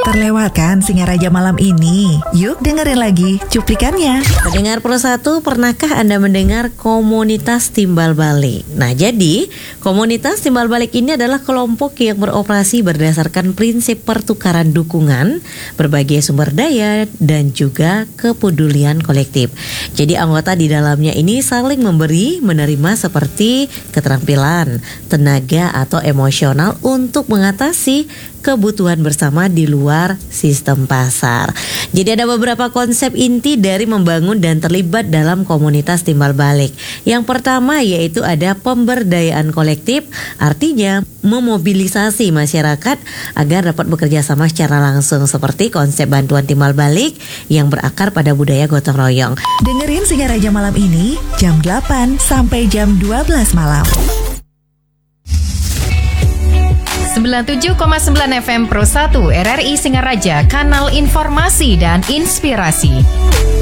terlewatkan Singaraja malam ini. Yuk dengerin lagi cuplikannya. Pendengar Pro 1, pernahkah Anda mendengar komunitas timbal balik? Nah, jadi komunitas timbal balik ini adalah kelompok yang beroperasi berdasarkan prinsip pertukaran dukungan, berbagai sumber daya, dan juga kepedulian kolektif. Jadi anggota di dalamnya ini saling memberi, menerima seperti keterampilan, tenaga atau emosional untuk mengatasi kebutuhan bersama di luar sistem pasar. Jadi ada beberapa konsep inti dari membangun dan terlibat dalam komunitas timbal balik. Yang pertama yaitu ada pemberdayaan kolektif, artinya memobilisasi masyarakat agar dapat bekerja sama secara langsung, seperti konsep bantuan timbal balik yang berakar pada budaya gotong royong. Dengerin Singaraja malam ini jam 8 sampai jam 12 malam. 97,9 FM Pro 1 RRI Singaraja, kanal informasi dan inspirasi.